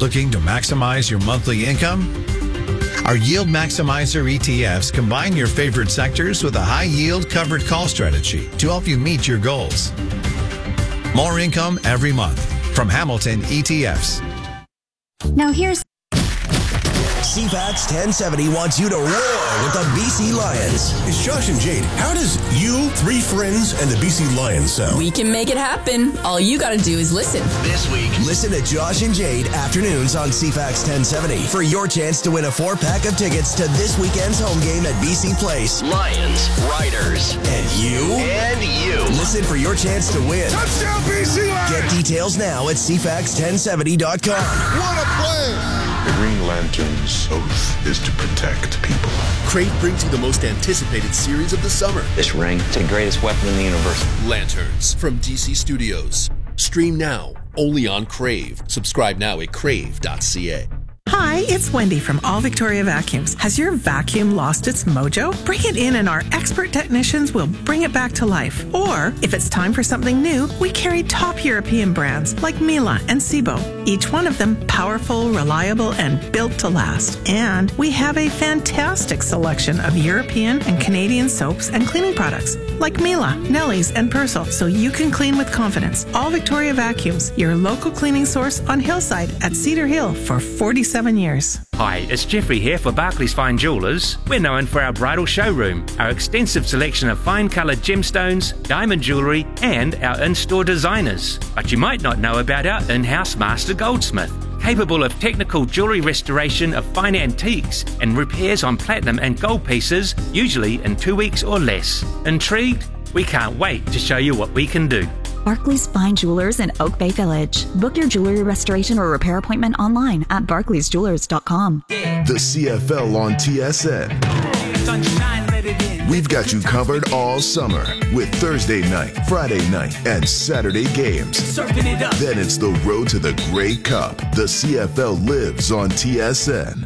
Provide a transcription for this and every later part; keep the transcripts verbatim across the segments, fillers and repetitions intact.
Looking to maximize your monthly income? Our Yield Maximizer E T Fs combine your favorite sectors with a high-yield covered call strategy to help you meet your goals. More income every month from Hamilton E T Fs. Now here's C FAX ten seventy wants you to roar with the B C Lions. It's Josh and Jade. How does you, three friends, and the B C Lions sound? We can make it happen. All you gotta do is listen. This week, listen to Josh and Jade afternoons on C FAX ten seventy for your chance to win a four-pack of tickets to this weekend's home game at B C Place. Lions, Riders, and you, and you. Listen for your chance to win. Touchdown, B C Lions! Get details now at C FAX ten seventy dot com. What a play! The Green Lantern's oath is to protect people. Crave brings you the most anticipated series of the summer. This ring is the greatest weapon in the universe. Lanterns from D C Studios. Stream now, only on Crave. Subscribe now at crave dot c a. Hi, it's Wendy from All Victoria Vacuums. Has your vacuum lost its mojo? Bring it in and our expert technicians will bring it back to life. Or, if it's time for something new, we carry top European brands like Miele and Sebo. Each one of them powerful, reliable, and built to last. And we have a fantastic selection of European and Canadian soaps and cleaning products like Miele, Nelly's, and Persil, so you can clean with confidence. All Victoria Vacuums, your local cleaning source on Hillside at Cedar Hill for forty-seven years. Hi, it's Jeffrey here for Barclays Fine Jewellers. We're known for our bridal showroom, our extensive selection of fine coloured gemstones, diamond jewellery, and our in-store designers. But you might not know about our in-house master goldsmith, capable of technical jewellery restoration of fine antiques and repairs on platinum and gold pieces, usually in two weeks or less. Intrigued? We can't wait to show you what we can do. Barclays Fine Jewelers in Oak Bay Village. Book your jewelry restoration or repair appointment online at barclays jewelers dot com. The C F L on T S N. We've got you covered all summer with Thursday night, Friday night, and Saturday games. Then it's the road to the Grey Cup. The C F L lives on T S N.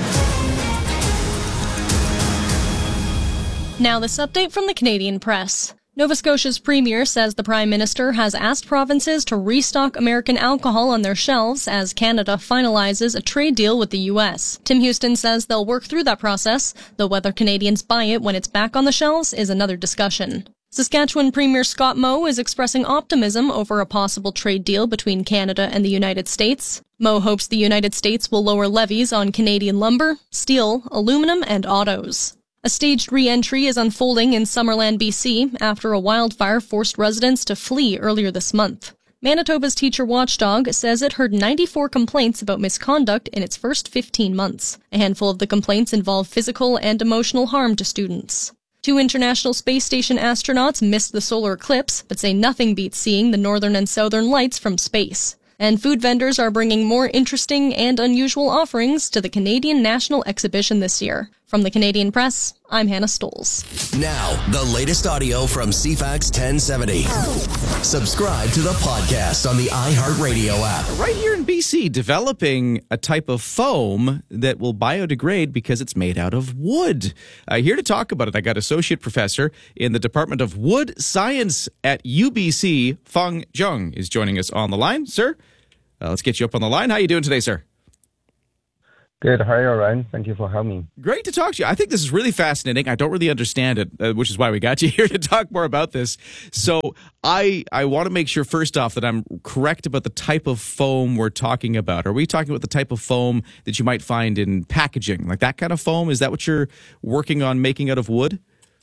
Now this update from the Canadian Press. Nova Scotia's Premier says the Prime Minister has asked provinces to restock American alcohol on their shelves as Canada finalizes a trade deal with the U S. Tim Houston says they'll work through that process, though whether Canadians buy it when it's back on the shelves is another discussion. Saskatchewan Premier Scott Moe is expressing optimism over a possible trade deal between Canada and the United States. Moe hopes the United States will lower levies on Canadian lumber, steel, aluminum, and autos. A staged re-entry is unfolding in Summerland, B C, after a wildfire forced residents to flee earlier this month. Manitoba's teacher watchdog says it heard ninety-four complaints about misconduct in its first fifteen months. A handful of the complaints involve physical and emotional harm to students. Two International Space Station astronauts missed the solar eclipse, but say nothing beats seeing the northern and southern lights from space. And food vendors are bringing more interesting and unusual offerings to the Canadian National Exhibition this year. From the Canadian Press, I'm Hannah Stoles. Now, the latest audio from C FAX ten seventy. Subscribe to the podcast on the iHeartRadio app. Right here in B C, developing a type of foam that will biodegrade because it's made out of wood. Uh, here to talk about it, I got Associate Professor in the Department of Wood Science at U B C, Feng Zheng, is joining us on the line. Sir, uh, let's get you up on the line. How are you doing today, sir? Good. How are you, Ryan? Thank you for having me. Great to talk to you. I think this is really fascinating. I don't really understand it, uh, which is why we got you here to talk more about this. So I I want to make sure, first off, that I'm correct about the type of foam we're talking about. Are we talking about the type of foam that you might find in packaging, like that kind of foam? Is that what you're working on making out of wood?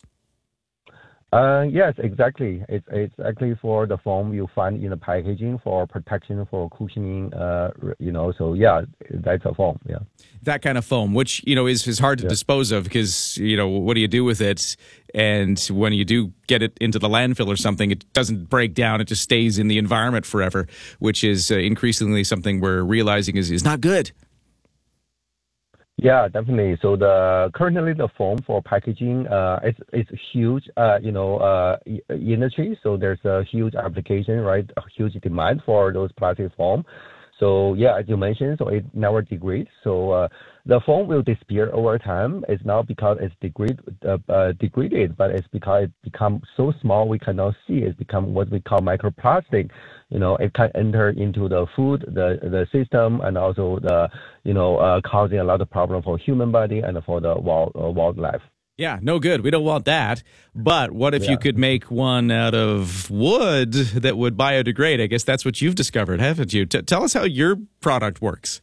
Uh, yes, exactly. It's it's actually for the foam you find in the packaging for protection, for cushioning. Uh, you know, so yeah, that's a foam. Yeah, that kind of foam, which you know is is hard to yeah. dispose of because you know what do you do with it? And when you do get it into the landfill or something, it doesn't break down; it just stays in the environment forever, which is uh, increasingly something we're realizing is is not good. Yeah, definitely. So the currently the foam for packaging, uh, it's it's huge, uh, you know, uh, industry. So there's a huge application, right? A huge demand for those plastic foam. So yeah, as you mentioned, so it never degrades. So uh, the foam will disappear over time. It's not because it's degrade, uh, uh, degraded, but it's because it becomes so small we cannot see. It's become what we call microplastic. You know, it can enter into the food, the the system, and also the you know uh, causing a lot of problem for human body and for the wild uh, wildlife. Yeah, no good. We don't want that. But what if Yeah. you could make one out of wood that would biodegrade? I guess that's what you've discovered, haven't you? T- tell us how your product works.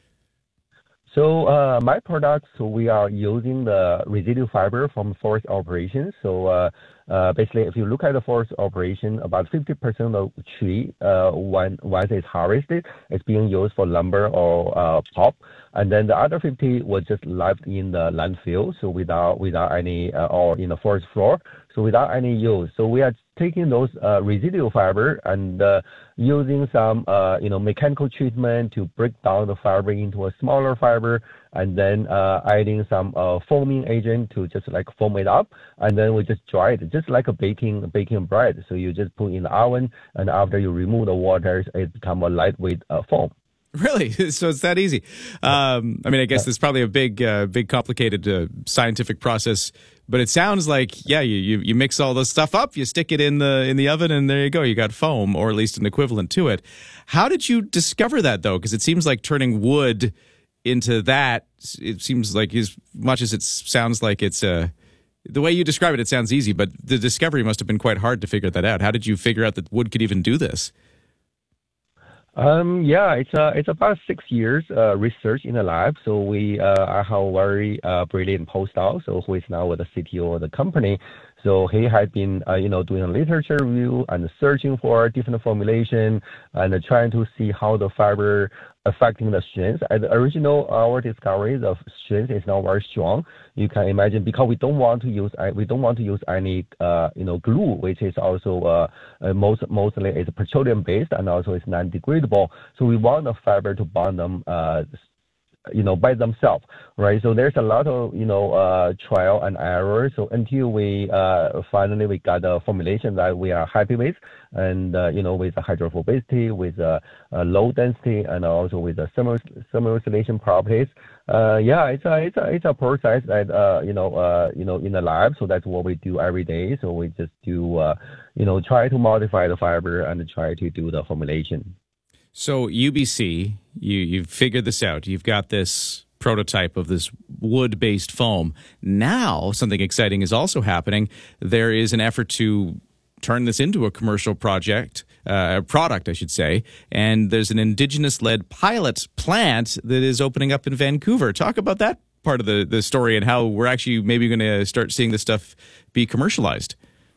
So uh, my product, so we are using the residual fiber from forest operations. So uh, uh, basically, if you look at the forest operation, about fifty percent of the tree, uh, when once it's harvested, it's being used for lumber or uh, pulp, and then the other fifty was just left in the landfill, so without without any uh, or in the forest floor, so without any use. So we are taking those uh, residual fiber and uh, using some uh, you know mechanical treatment to break down the fiber into a smaller fiber, and then uh, adding some uh, foaming agent to just like foam it up, and then we just dry it, just like a baking baking bread. So you just put in the oven, and after you remove the water, it becomes a lightweight uh, foam. Really? So it's that easy. Um, I mean, I guess it's probably a big, uh, big, complicated uh, scientific process. But it sounds like, yeah, you, you you mix all this stuff up, you stick it in the in the oven, and there you go. You got foam, or at least an equivalent to it. How did you discover that, though? Because it seems like turning wood into that. It seems like as much as it sounds like it's uh, the way you describe it, it sounds easy. But the discovery must have been quite hard to figure that out. How did you figure out that wood could even do this? Um, yeah, it's uh, it's about six years uh, research in the lab. So we uh, I have a very uh, brilliant postdoc, so who is now with the C T O of the company. So he had been uh, you know doing a literature review and searching for different formulation and trying to see how the fiber affecting the strength. At the original our discovery, the strength is not very strong. You can imagine because we don't want to use we don't want to use any uh, you know glue, which is also uh, uh, most mostly is petroleum based and also is non-degradable. So we want the fiber to bond them. Uh, you know, by themselves, right? So there's a lot of, you know, uh, trial and error. So until we uh, finally we got a formulation that we are happy with, and, uh, you know, with the hydrophobicity, with uh, uh, low density, and also with the thermal, thermoregulation properties. Uh, yeah, it's a, it's a, it's a process that, uh, you know, uh, you know, in the lab. So that's what we do every day. So we just do, uh, you know, try to modify the fiber and try to do the formulation. So U B C, you, you've figured this out. You've got this prototype of this wood-based foam. Now, something exciting is also happening. There is an effort to turn this into a commercial project, uh, a product, I should say, and there's an Indigenous-led pilot plant that is opening up in Vancouver. Talk about that part of the, the story and how we're actually maybe going to start seeing this stuff be commercialized.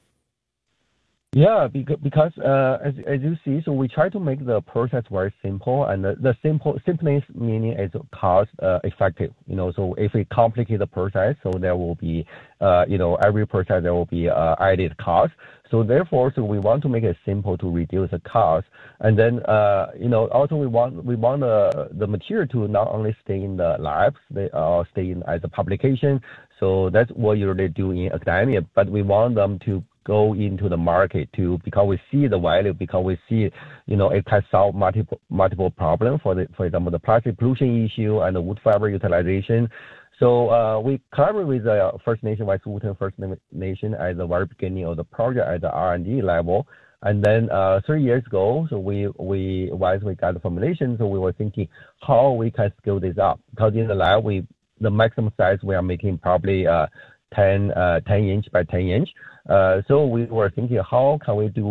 Yeah, because, because uh, as as you see, so we try to make the process very simple, and the, the simple simpleness meaning is cost uh, effective. You know, so if we complicate the process, so there will be, uh, you know, every process there will be uh, added cost. So therefore, so we want to make it simple to reduce the cost, and then uh, you know, also we want we want the the material to not only stay in the labs, they uh, stay in as a publication. So that's what you really do in academia, but we want them to go into the market too, because we see the value, because we see, you know, it can solve multiple multiple problems. For the, for example, the plastic pollution issue and the wood fiber utilization. So uh, we collaborate with the First Nation, Wet'suwet'en First Nation at the very beginning of the project at the R and D level. And then uh, three years ago, so we we once we got the formulation, so we were thinking how we can scale this up, because in the lab we the maximum size we are making probably uh, ten inch by ten inch. Uh, so we were thinking, how can we do